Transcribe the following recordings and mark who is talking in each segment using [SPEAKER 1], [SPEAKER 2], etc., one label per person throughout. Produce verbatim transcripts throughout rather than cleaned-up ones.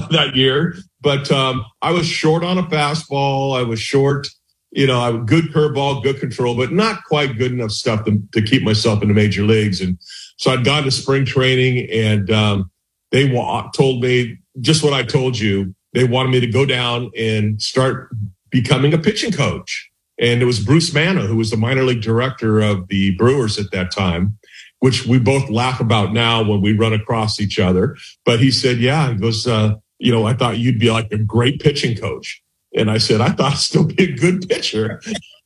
[SPEAKER 1] that year. But um, I was short on a fastball. I was short, you know, I good curveball, good control, but not quite good enough stuff to, to keep myself in the major leagues. And so I'd gone to spring training, and um, they wa- told me just what I told you. They wanted me to go down and start becoming a pitching coach. And it was Bruce Manna, who was the minor league director of the Brewers at that time, which we both laugh about now when we run across each other. But he said, yeah, he goes, uh, you know, I thought you'd be like a great pitching coach. And I said, I thought I'd still be a good pitcher.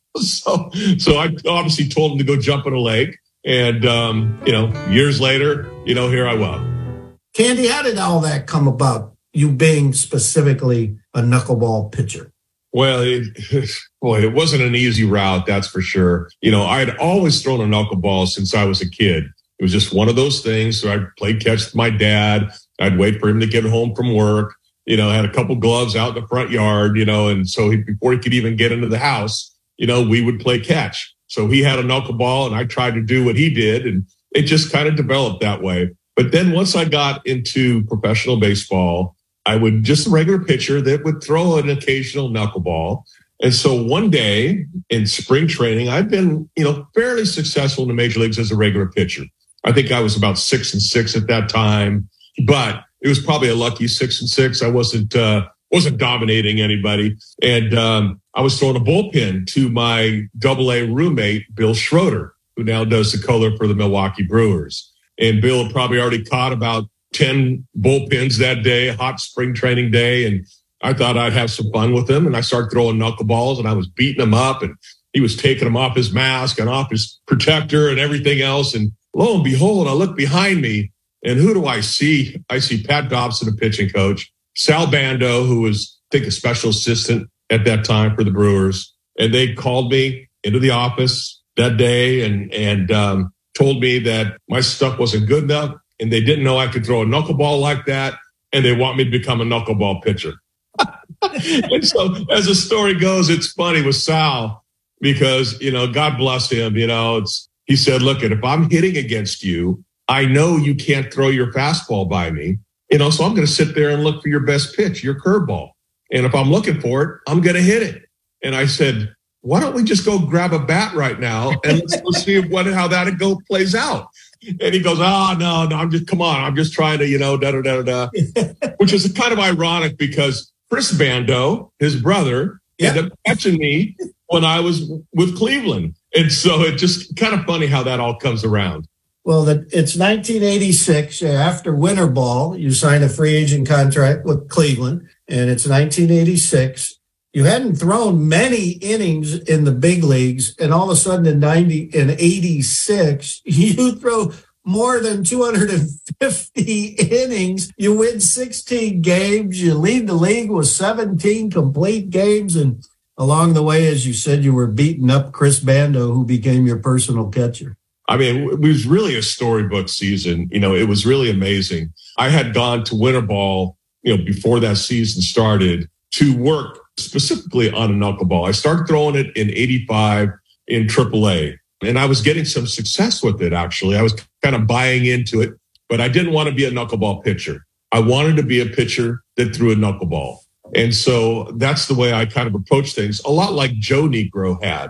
[SPEAKER 1] so so I obviously told him to go jump in a lake. And, um, you know, years later, you know, here I was.
[SPEAKER 2] Candy, how did all that come about, you being specifically a knuckleball pitcher?
[SPEAKER 1] Well, it, boy, it wasn't an easy route, that's for sure. You know, I had always thrown a knuckleball since I was a kid. It was just one of those things. So I'd play catch with my dad. I'd wait for him to get home from work. You know, had a couple gloves out in the front yard, you know, and so he, before he could even get into the house, you know, we would play catch. So he had a knuckleball and I tried to do what he did, and it just kind of developed that way. But then once I got into professional baseball, I would just a regular pitcher that would throw an occasional knuckleball. And so one day in spring training, I'd been, you know, fairly successful in the major leagues as a regular pitcher. I think I was about six and six at that time, but it was probably a lucky six and six. I wasn't, uh, wasn't dominating anybody. And, um, I was throwing a bullpen to my double A roommate, Bill Schroeder, who now does the color for the Milwaukee Brewers. And Bill had probably already caught about ten bullpens that day, hot spring training day. And I thought I'd have some fun with him. And I started throwing knuckleballs, and I was beating him up, and he was taking him off his mask and off his protector and everything else. And lo and behold, I look behind me, and who do I see? I see Pat Dobson, a pitching coach, Sal Bando, who was, I think, a special assistant at that time for the Brewers. And they called me into the office that day and, and, um, told me that my stuff wasn't good enough, and they didn't know I could throw a knuckleball like that, and they want me to become a knuckleball pitcher. And so as the story goes, it's funny with Sal because, you know, God bless him, you know, it's, he said, look, if I'm hitting against you, I know you can't throw your fastball by me, you know, so I'm going to sit there and look for your best pitch, your curveball. And if I'm looking for it, I'm going to hit it. And I said, why don't we just go grab a bat right now and let's, let's see what, how that go plays out. And he goes, oh, no, no, I'm just, come on. I'm just trying to, you know, da, da, da, da, which is kind of ironic because Chris Bando, his brother, yep. ended up catching me when I was with Cleveland. And so it's just kind of funny how that all comes around.
[SPEAKER 2] Well, the, it's nineteen eighty-six. After winter ball, you signed a free agent contract with Cleveland, and it's nineteen eighty-six. You hadn't thrown many innings in the big leagues, and all of a sudden in ninety in eighty-six, you throw more than two hundred fifty innings. You win sixteen games. You lead the league with seventeen complete games, and along the way, as you said, you were beating up Chris Bando, who became your personal catcher.
[SPEAKER 1] I mean, it was really a storybook season. You know, it was really amazing. I had gone to winter ball, you know, before that season started to work specifically on a knuckleball. I started throwing it in eighty-five in triple A, and I was getting some success with it, actually. I was kind of buying into it, but I didn't want to be a knuckleball pitcher. I wanted to be a pitcher that threw a knuckleball. And so that's the way I kind of approached things, a lot like Joe Niekro had.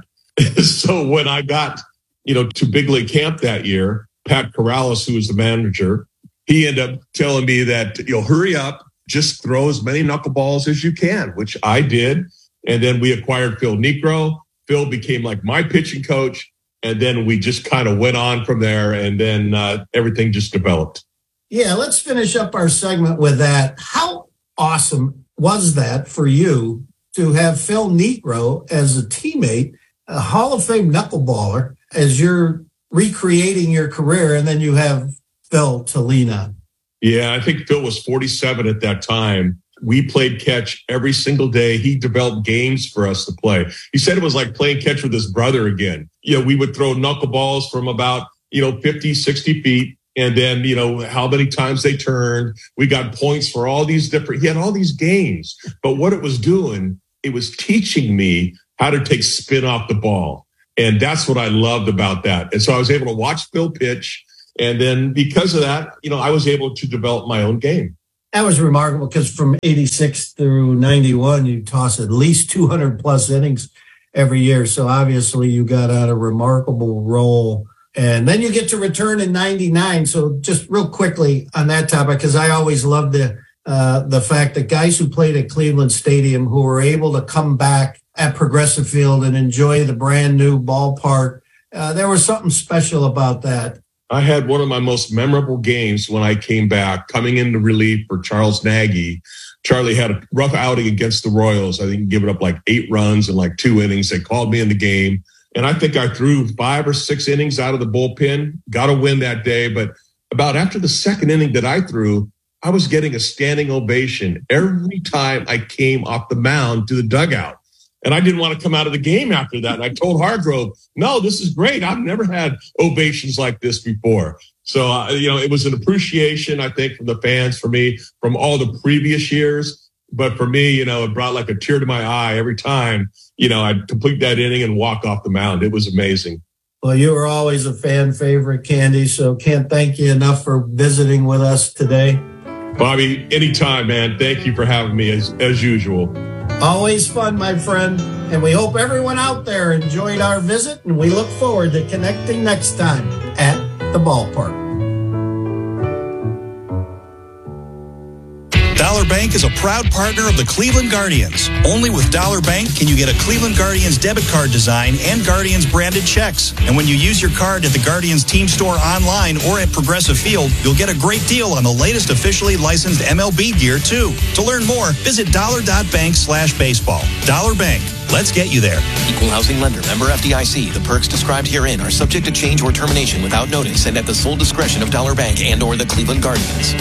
[SPEAKER 1] So when I got, you know, to big league camp that year, Pat Corrales, who was the manager, he ended up telling me that, you know, hurry up, just throw as many knuckleballs as you can, which I did. And then we acquired Phil Niekro. Phil became like my pitching coach. And then we just kind of went on from there. And then uh, everything just developed.
[SPEAKER 2] Yeah, let's finish up our segment with that. How awesome was that for you to have Phil Niekro as a teammate, a Hall of Fame knuckleballer, as you're recreating your career, and then you have Phil Tolina?
[SPEAKER 1] Yeah, I think Phil was forty-seven at that time. We played catch every single day. He developed games for us to play. He said it was like playing catch with his brother again. You know, we would throw knuckleballs from about, you know, fifty, sixty feet. And then, you know, how many times they turned. We got points for all these different, he had all these games. But what it was doing, it was teaching me how to take spin off the ball. And that's what I loved about that. And so I was able to watch Phil pitch. And then because of that, you know, I was able to develop my own game.
[SPEAKER 2] That was remarkable because from eighty-six through ninety-one, you toss at least two hundred plus innings every year. So obviously you got on a remarkable roll. And then you get to return in ninety-nine. So just real quickly on that topic, because I always loved the, uh, the fact that guys who played at Cleveland Stadium who were able to come back at Progressive Field and enjoy the brand new ballpark, uh, there was something special about that.
[SPEAKER 1] I had one of my most memorable games when I came back, coming into relief for Charles Nagy. Charlie had a rough outing against the Royals. I think giving up like eight runs in like two innings. They called me in the game. And I think I threw five or six innings out of the bullpen, got a win that day. But about after the second inning that I threw, I was getting a standing ovation every time I came off the mound to the dugout. And I didn't want to come out of the game after that. And I told Hargrove, no, this is great. I've never had ovations like this before. So, uh, you know, it was an appreciation, I think, from the fans for me from all the previous years. But for me, you know, it brought like a tear to my eye every time, you know, I'd complete that inning and walk off the mound. It was amazing.
[SPEAKER 2] Well, you were always a fan favorite, Candy. So can't thank you enough for visiting with us today.
[SPEAKER 1] Bobby, anytime, man. Thank you for having me as, as usual.
[SPEAKER 2] Always fun, my friend. And we hope everyone out there enjoyed our visit, and we look forward to connecting next time at the ballpark.
[SPEAKER 3] Dollar Bank is a proud partner of the Cleveland Guardians. Only with Dollar Bank can you get a Cleveland Guardians debit card design and Guardians branded checks. And when you use your card at the Guardians team store online or at Progressive Field, you'll get a great deal on the latest officially licensed M L B gear, too. To learn more, visit dollar.bank slash baseball. Dollar Bank. Let's get you there.
[SPEAKER 4] Equal housing lender. Member F D I C. The perks described herein are subject to change or termination without notice and at the sole discretion of Dollar Bank and or the Cleveland Guardians.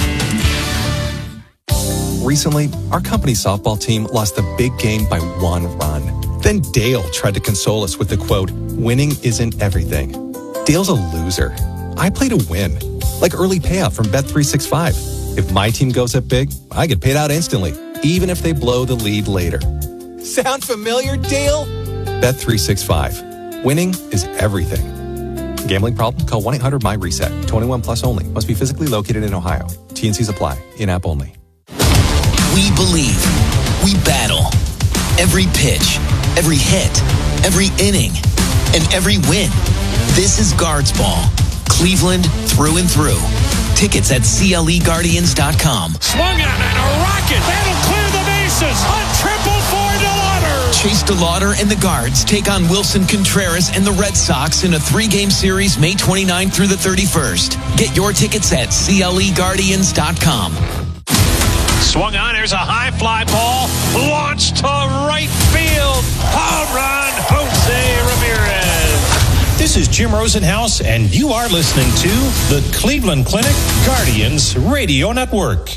[SPEAKER 5] Recently, our company softball team lost the big game by one run. Then Dale tried to console us with the quote, "Winning isn't everything." Dale's a loser. I play to win. Like early payout from Bet three sixty-five. If my team goes up big, I get paid out instantly, even if they blow the lead later. Sound familiar, Dale? Bet three sixty-five. Winning is everything. Gambling problem? Call one eight hundred my reset. twenty-one plus only. Must be physically located in Ohio. T N Cs apply. In-app only.
[SPEAKER 4] We believe. We battle. Every pitch, every hit, every inning, and every win. This is Guards Ball. Cleveland through and through. Tickets at C L E Guardians dot com.
[SPEAKER 6] Swung on and a rocket. That'll clear the bases. A triple for DeLauder.
[SPEAKER 4] Chase DeLauder and the Guards take on Wilson Contreras and the Red Sox in a three-game series May twenty-ninth through the thirty-first. Get your tickets at C L E Guardians dot com.
[SPEAKER 6] Swung on. There's a high fly ball. Launched to right field. Home run, Jose Ramirez. This is Jim Rosenhaus, and you are listening to the Cleveland Clinic Guardians Radio Network.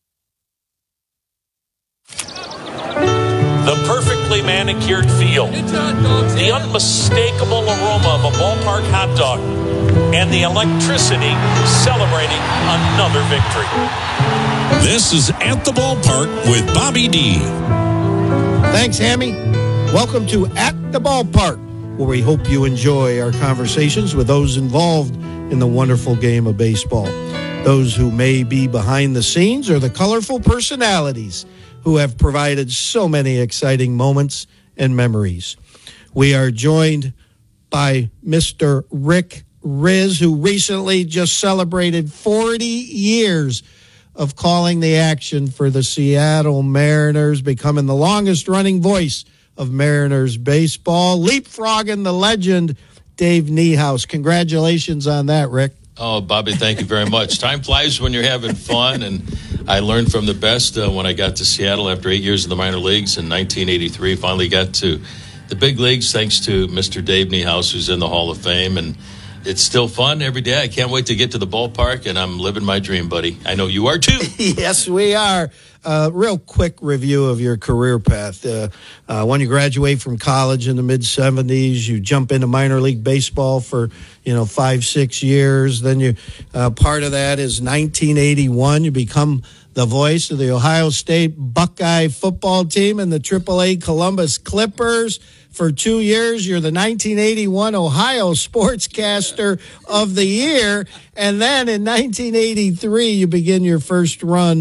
[SPEAKER 6] The perfectly manicured field, the unmistakable aroma of a ballpark hot dog, and the electricity celebrating another victory. This is At the Ballpark with Bobby D.
[SPEAKER 2] Thanks, Hammy. Welcome to At the Ballpark, where we hope you enjoy our conversations with those involved in the wonderful game of baseball. Those who may be behind the scenes or the colorful personalities who have provided so many exciting moments and memories. We are joined by Mister Rick Rizzs, who recently just celebrated forty years of calling the action for the Seattle Mariners, becoming the longest-running voice of Mariners baseball, leapfrogging the legend, Dave Niehaus. Congratulations on that, Rick.
[SPEAKER 7] Oh, Bobby, thank you very much. Time flies when you're having fun, and I learned from the best uh, when I got to Seattle after eight years in the minor leagues in nineteen eighty-three. Finally got to the big leagues thanks to Mister Dave Niehaus, who's in the Hall of Fame, and it's still fun every day. I can't wait to get to the ballpark, and I'm living my dream, buddy. I know you are, too.
[SPEAKER 2] Yes, we are. Uh, real quick review of your career path. Uh, uh, when you graduate from college in the mid-seventies, you jump into minor league baseball for, you know, five, six years. Then you uh, part of that is nineteen eighty-one. You become the voice of the Ohio State Buckeye football team and the triple A Columbus Clippers. For two years, you're the nineteen eighty-one Ohio Sportscaster of the Year. And then in nineteen eighty-three, you begin your first run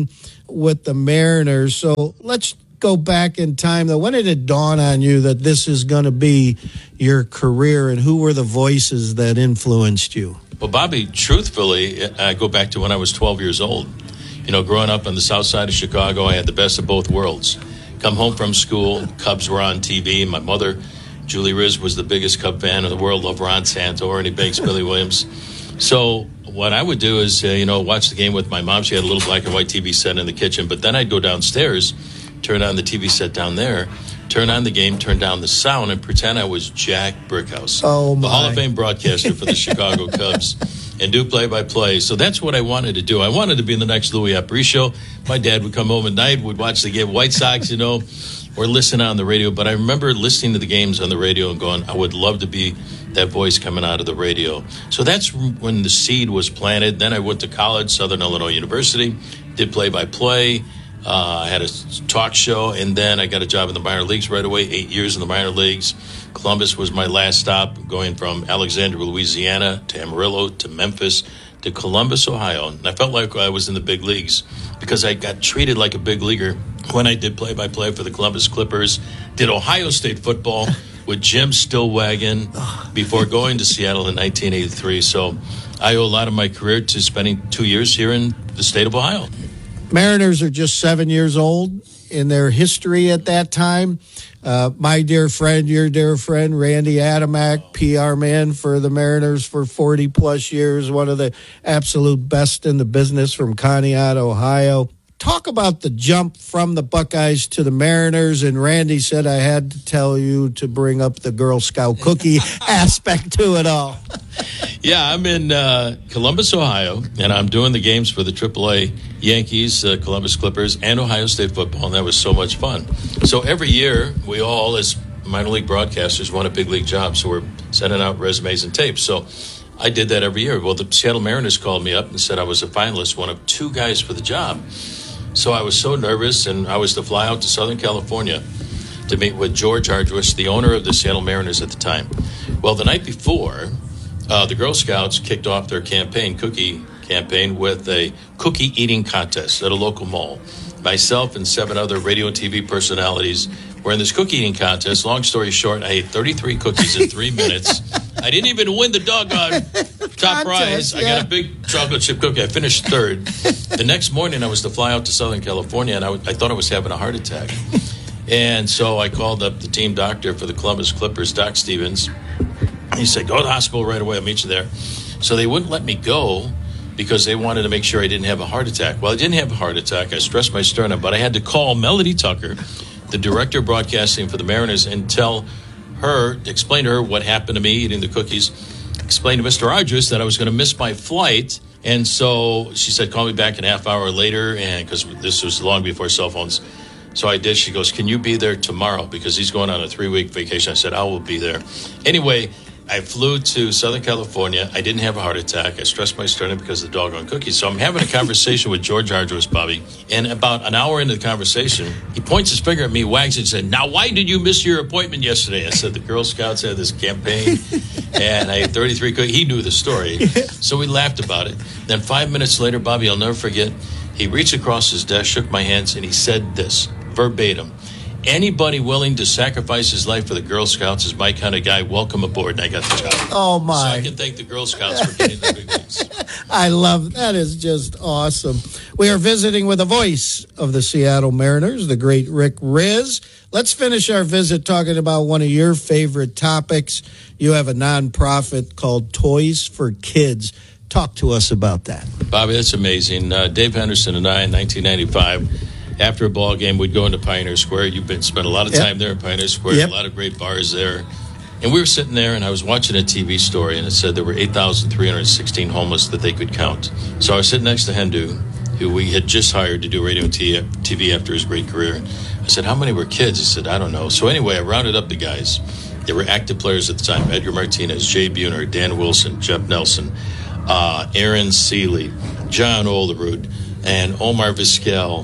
[SPEAKER 2] with the Mariners. So let's go back in time, though. When did it dawn on you that this is going to be your career, and who were the voices that influenced you?
[SPEAKER 7] Well, Bobby, truthfully, I go back to when I was twelve years old. You know, growing up on the south side of Chicago, I had the best of both worlds. Come home from school, Cubs were on T V. My mother, Julie Riz, was the biggest Cub fan in the world, loved Ron Santo, Ernie Banks, Billy Williams. So what I would do is, uh, you know, watch the game with my mom. She had a little black and white T V set in the kitchen. But then I'd go downstairs, turn on the T V set down there, turn on the game, turn down the sound, and pretend I was Jack Brickhouse,
[SPEAKER 2] oh my.
[SPEAKER 7] the Hall of Fame broadcaster for the Chicago Cubs, and do play-by-play. So that's what I wanted to do. I wanted to be in the next Louis Aparicio. My dad would come home at night, would watch the game, White Sox, you know, or listen on the radio. But I remember listening to the games on the radio and going, I would love to be that voice coming out of the radio. So that's when the seed was planted. Then I went to college, Southern Illinois University, did play-by-play. Uh, I had a talk show, and then I got a job in the minor leagues right away, eight years in the minor leagues. Columbus was my last stop, going from Alexandria, Louisiana, to Amarillo, to Memphis, to Columbus, Ohio. And I felt like I was in the big leagues because I got treated like a big leaguer when I did play-by-play for the Columbus Clippers, did Ohio State football with Jim Stillwagon before going to Seattle in nineteen eighty-three. So I owe a lot of my career to spending two years here in the state of Ohio.
[SPEAKER 2] Mariners are just seven years old in their history at that time. Uh, my dear friend, your dear friend, Randy Adamak, P R man for the Mariners for forty-plus years, one of the absolute best in the business from Conneaut, Ohio. Talk about the jump from the Buckeyes to the Mariners, and Randy said I had to tell you to bring up the Girl Scout cookie aspect to it all.
[SPEAKER 7] Yeah, I'm in uh, Columbus, Ohio, and I'm doing the games for the triple A Yankees, uh, Columbus Clippers, and Ohio State football, and that was so much fun. So every year, we all, as minor league broadcasters, want a big league job, so we're sending out resumes and tapes. So I did that every year. Well, the Seattle Mariners called me up and said I was a finalist, one of two guys for the job. So I was so nervous, and I was to fly out to Southern California to meet with George Arduis, the owner of the Seattle Mariners at the time. Well, the night before, uh, the Girl Scouts kicked off their campaign, cookie campaign, with a cookie eating contest at a local mall. Myself and seven other radio and T V personalities were in this cookie eating contest. Long story short, I ate thirty-three cookies in three minutes. I didn't even win the doggone top prize. I got a big chocolate chip cookie. I finished third. The next morning, I was to fly out to Southern California, and I, w- I thought I was having a heart attack. And so I called up the team doctor for the Columbus Clippers, Doc Stevens. He said, go to the hospital right away. I'll meet you there. So they wouldn't let me go because they wanted to make sure I didn't have a heart attack. Well, I didn't have a heart attack. I stressed my sternum, but I had to call Melody Tucker, the director of broadcasting for the Mariners, and tell her, explain to her what happened to me eating the cookies, explain to Mister Arduis that I was going to miss my flight. And so she said, call me back an half hour later, and because this was long before cell phones. So I did. She goes, can you be there tomorrow? Because he's going on a three-week vacation. I said, I will be there. Anyway, I flew to Southern California. I didn't have a heart attack. I stressed my sternum because of the doggone cookies. So I'm having a conversation with George Arduis, Bobby. And about an hour into the conversation, he points his finger at me, wags it, and said, now, why did you miss your appointment yesterday? I said, the Girl Scouts had this campaign, and I ate thirty-three cookies. He knew the story. So we laughed about it. Then five minutes later, Bobby, I'll never forget, he reached across his desk, shook my hands, and he said this, verbatim. Anybody willing to sacrifice his life for the Girl Scouts is my kind of guy. Welcome aboard. And I got the job.
[SPEAKER 2] Oh, my.
[SPEAKER 7] So I can thank the Girl Scouts for getting the big leagues.
[SPEAKER 2] I love that. Is just awesome. We are visiting with the voice of the Seattle Mariners, the great Rick Riz. Let's finish our visit talking about one of your favorite topics. You have a nonprofit called Toys for Kids. Talk to us about that.
[SPEAKER 7] Bobby, that's amazing. Uh, Dave Henderson and I in nineteen ninety-five, after a ball game, we'd go into Pioneer Square. You've been spent a lot of time yep. there in Pioneer Square, yep. a lot of great bars there. And we were sitting there, and I was watching a T V story, and it said there were eight thousand three hundred sixteen homeless that they could count. So I was sitting next to Hendu, who we had just hired to do radio and T V after his great career. I said, how many were kids? He said, I don't know. So anyway, I rounded up the guys. They were active players at the time. Edgar Martinez, Jay Buhner, Dan Wilson, Jeff Nelson, uh, Aaron Seeley, John Olerud, and Omar Vizquel,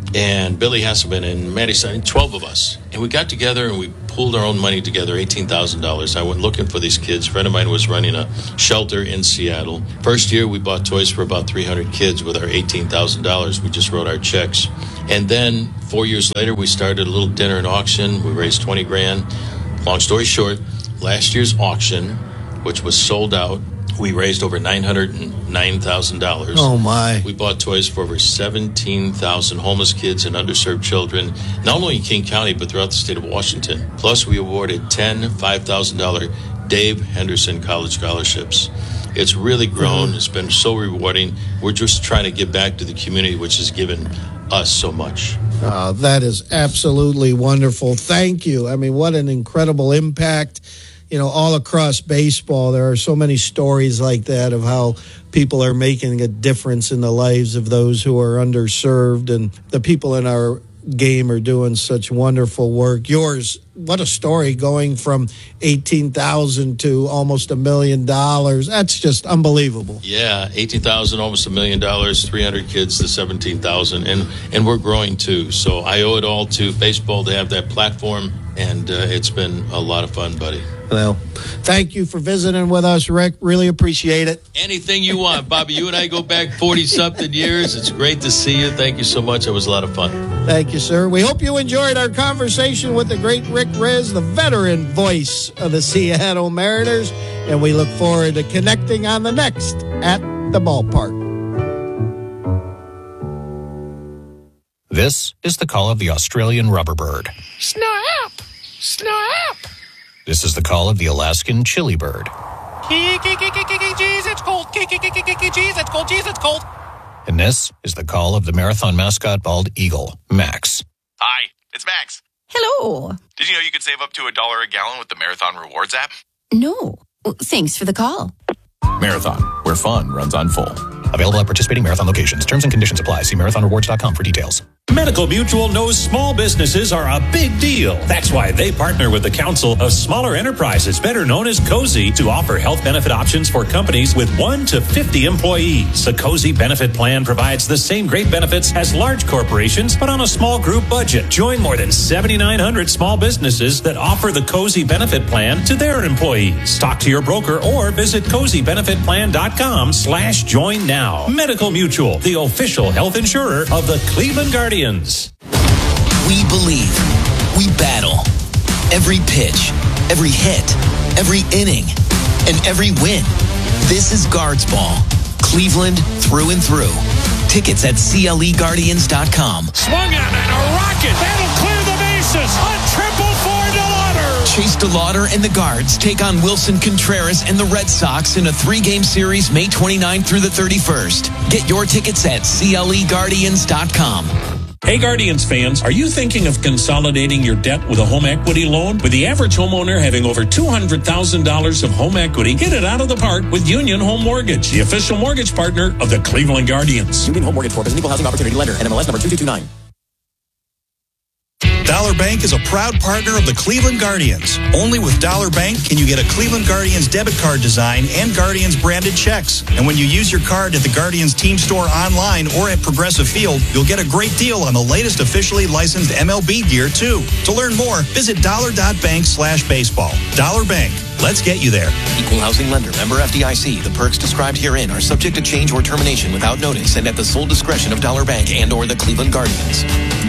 [SPEAKER 7] and Billy Hasselman and Matty Stein, twelve of us. And we got together and we pooled our own money together, eighteen thousand dollars. I went looking for these kids. A friend of mine was running a shelter in Seattle. First year, we bought toys for about three hundred kids with our eighteen thousand dollars. We just wrote our checks. And then four years later, we started a little dinner and auction. We raised twenty grand. Long story short, last year's auction, which was sold out, we raised over nine hundred nine thousand dollars.
[SPEAKER 2] Oh, my.
[SPEAKER 7] We bought toys for over seventeen thousand homeless kids and underserved children, not only in King County, but throughout the state of Washington. Plus, we awarded ten five thousand dollars Dave Henderson College Scholarships. It's really grown. It's been so rewarding. We're just trying to give back to the community, which has given us so much.
[SPEAKER 2] Uh, that is absolutely wonderful. Thank you. I mean, what an incredible impact. You know, all across baseball, there are so many stories like that of how people are making a difference in the lives of those who are underserved, and the people in our game are doing such wonderful work. Yours, what a story, going from eighteen thousand to almost a million dollars. That's just unbelievable.
[SPEAKER 7] Yeah, eighteen thousand, almost a million dollars, three hundred kids to seventeen thousand, and and we're growing too. So I owe it all to baseball to have that platform, and uh, it's been a lot of fun, buddy.
[SPEAKER 2] Well, thank you for visiting with us, Rick. Really appreciate it.
[SPEAKER 7] Anything you want, Bobby. You and I go back forty-something years. It's great to see you. Thank you so much. It was a lot of fun.
[SPEAKER 2] Thank you, sir. We hope you enjoyed our conversation with the great Rick Rizzs, the veteran voice of the Seattle Mariners, and we look forward to connecting on the next At the Ballpark.
[SPEAKER 8] This is the call of the Australian rubberbird.
[SPEAKER 9] Snap! Snap!
[SPEAKER 8] This is the call of the Alaskan chilibird.
[SPEAKER 9] Jeez, it's cold. Jeez, it's cold. Jeez, it's cold.
[SPEAKER 8] And this is the call of the marathon mascot bald eagle, Max.
[SPEAKER 10] Hi, it's Max.
[SPEAKER 11] Hello.
[SPEAKER 10] Did you know you could save up to a dollar a gallon with the Marathon Rewards app?
[SPEAKER 11] No. Well, thanks for the call.
[SPEAKER 12] Marathon, where fun runs on full.
[SPEAKER 8] Available at participating Marathon locations. Terms and conditions apply. See marathon rewards dot com for details.
[SPEAKER 6] Medical Mutual knows small businesses are a big deal. That's why they partner with the Council of Smaller Enterprises, better known as COSI, to offer health benefit options for companies with one to fifty employees. The COSI benefit plan provides the same great benefits as large corporations, but on a small group budget. Join more than seventy-nine hundred small businesses that offer the COSI benefit plan to their employees. Talk to your broker or visit cozy benefit plan dot com slash join now. Medical Mutual, the official health insurer of the Cleveland Guardians.
[SPEAKER 4] We believe. We battle. Every pitch, every hit, every inning, and every win. This is Guards Ball. Cleveland through and through. Tickets at C L E Guardians dot com.
[SPEAKER 9] Swung on and a rocket. That'll clear the bases. A triple for DeLauder.
[SPEAKER 4] Chase DeLauder and the Guards take on Wilson Contreras and the Red Sox in a three-game series May twenty-ninth through the thirty-first. Get your tickets at C L E Guardians dot com.
[SPEAKER 6] Hey Guardians fans, are you thinking of consolidating your debt with a home equity loan? With the average homeowner having over two hundred thousand dollars of home equity, get it out of the park with Union Home Mortgage, the official mortgage partner of the Cleveland Guardians.
[SPEAKER 12] Union Home Mortgage Corp is an equal housing opportunity lender and M L S number two two two nine.
[SPEAKER 3] Dollar Bank is a proud partner of the Cleveland Guardians. Only with Dollar Bank can you get a Cleveland Guardians debit card design and Guardians branded checks. And when you use your card at the Guardians team store online or at Progressive Field, you'll get a great deal on the latest officially licensed M L B gear, too. To learn more, visit dollar.bank slash baseball. Dollar Bank. Let's get you there.
[SPEAKER 4] Equal housing lender. Member F D I C. The perks described herein are subject to change or termination without notice and at the sole discretion of Dollar Bank and or the Cleveland Guardians.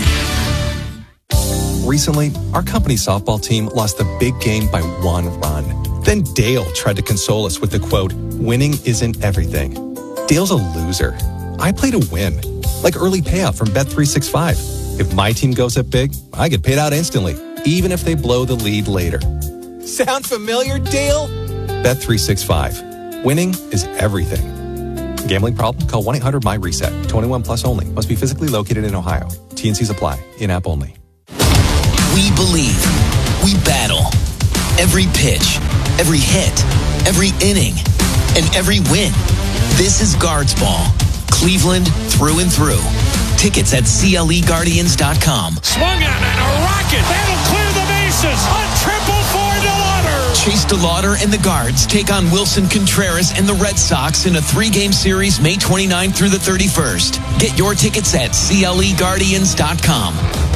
[SPEAKER 5] Recently, our company softball team lost the big game by one run. Then Dale tried to console us with the quote, "Winning isn't everything." Dale's a loser. I play to win, like early payout from Bet three sixty-five. If my team goes up big, I get paid out instantly, even if they blow the lead later. Sound familiar, Dale? Bet three sixty-five. Winning is everything. Gambling problem? Call one eight hundred M Y reset. twenty-one plus only. Must be physically located in Ohio. T and Cs apply. In-app only.
[SPEAKER 4] We believe. We battle. Every pitch, every hit, every inning, and every win. This is Guards Ball. Cleveland through and through. Tickets at C L E Guardians dot com.
[SPEAKER 9] Swung on and a rocket. That'll clear the bases. A triple for DeLauder.
[SPEAKER 4] Chase DeLauder and the Guards take on Wilson Contreras and the Red Sox in a three-game series May twenty-ninth through the thirty-first. Get your tickets at C L E Guardians dot com.